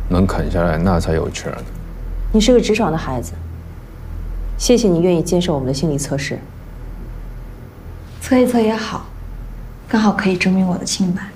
能啃下来那才有趣呢。 你是个直爽的孩子，谢谢你愿意接受我们的心理测试。 测一测也好，刚好可以证明我的清白。